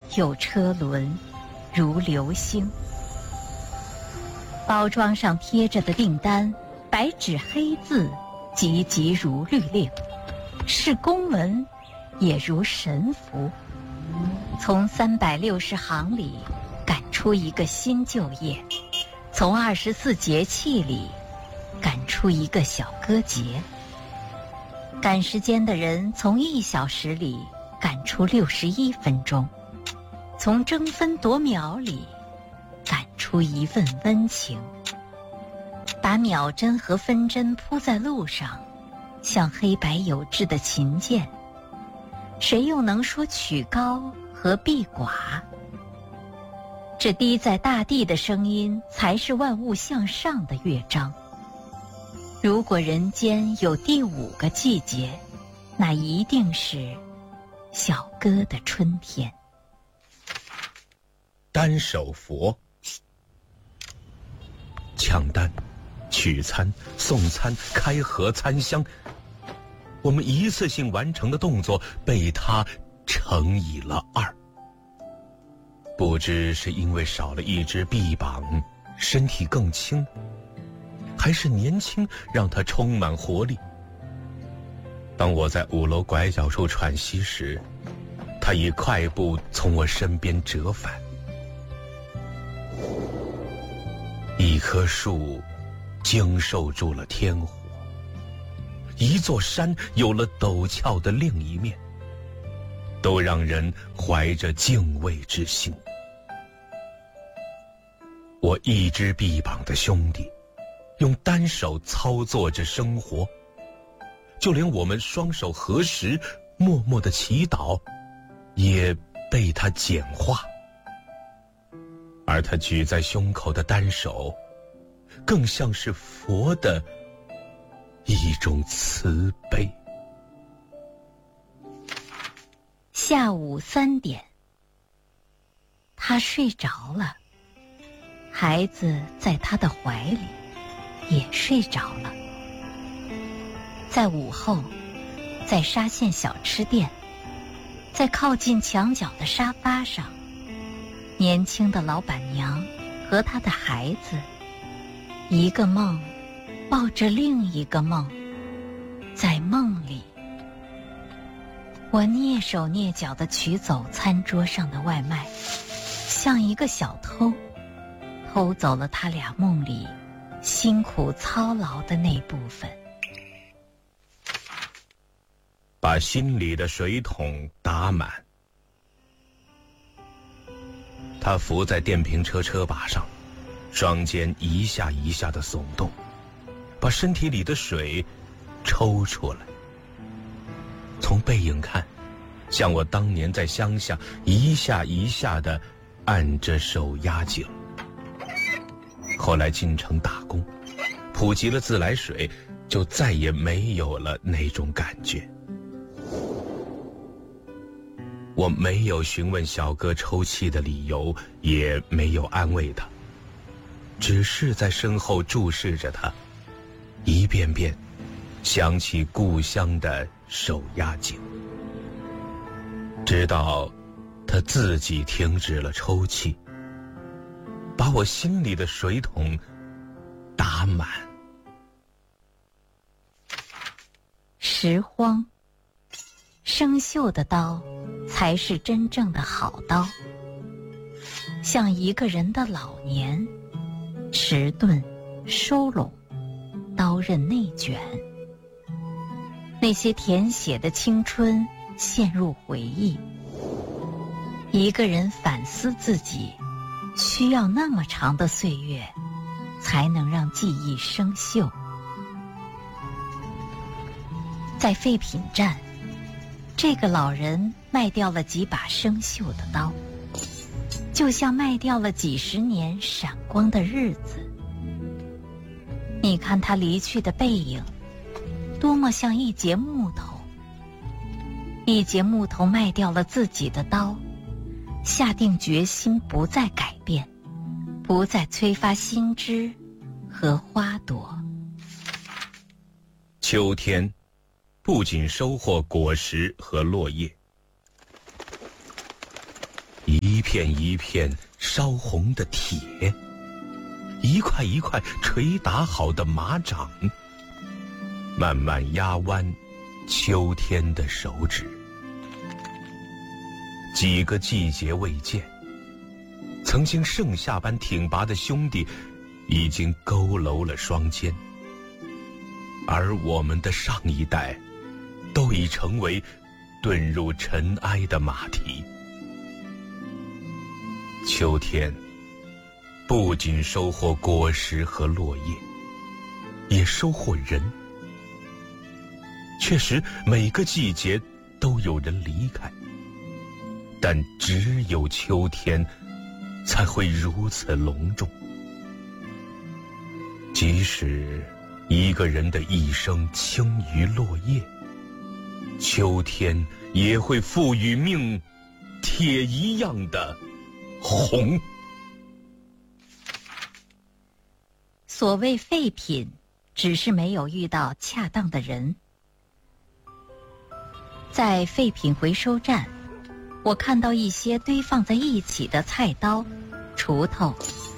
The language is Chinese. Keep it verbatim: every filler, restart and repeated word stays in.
有车轮，如流星。包装上贴着的订单，白纸黑字，急急如律令，是公文，也如神符。从三百六十行里赶出一个新就业，从二十四节气里赶出一个小歌节。赶时间的人从一小时里赶出六十一分钟，从争分夺秒里赶出一份温情。把秒针和分针铺在路上，像黑白有致的琴键，谁又能说曲高和避寡？这滴在大地的声音，才是万物向上的乐章。如果人间有第五个季节，那一定是小哥的春天。 单手佛，抢单、取餐、送餐、开盒、参香，我们一次性完成的动作被他乘以了二。不知是因为少了一只臂膀，身体更轻，还是年轻让他充满活力。当我在五楼拐角处喘息时，他以快步从我身边折返。一棵树经受住了天火，一座山有了陡峭的另一面，都让人怀着敬畏之心。我一只臂膀的兄弟，用单手操作着生活，就连我们双手合十默默的祈祷，也被他简化。而他举在胸口的单手，更像是佛的一种慈悲。 下午三点，他睡着了，孩子在他的怀里也睡着了。在午后，在沙县小吃店，在靠近墙角的沙发上，年轻的老板娘和她的孩子，一个梦抱着另一个梦，在梦里，我蹑手蹑脚地取走餐桌上的外卖，像一个小偷，偷走了他俩梦里辛苦操劳的那部分。 把心里的水桶打满。他伏在电瓶车车把上，双肩一下一下地耸动，把身体里的水抽出来。从背影看，像我当年在乡下一下一下地按着手压井。后来进城打工，普及了自来水，就再也没有了那种感觉。我没有询问小哥抽泣的理由，也没有安慰他，只是在身后注视着他，一遍遍想起故乡的手压井，直到他自己停止了抽泣，把我心里的水桶打满。 拾荒，生锈的刀才是真正的好刀。像一个人的老年，迟钝、收拢，刀刃内卷，那些填写的青春陷入回忆。一个人反思自己，需要那么长的岁月，才能让记忆生锈。在废品站，这个老人卖掉了几把生锈的刀，就像卖掉了几十年闪光的日子。你看他离去的背影，多么像一截木头。一截木头卖掉了自己的刀，下定决心不再改变，不再催发新枝和花朵。 秋天不仅收获果实和落叶， 一片一片烧红的铁，一块一块捶打好的马掌，慢慢压弯秋天的手指。几个季节未见，曾经盛夏般挺拔的兄弟已经佝偻了双肩，而我们的上一代都已成为遁入尘埃的马蹄。秋天不仅收获果实和落叶，也收获人。确实每个季节都有人离开，但只有秋天才会如此隆重。即使一个人的一生轻于落叶，秋天也会赋予命铁一样的红。 所谓废品，只是没有遇到恰当的人。在废品回收站，我看到一些堆放在一起的菜刀、锄头、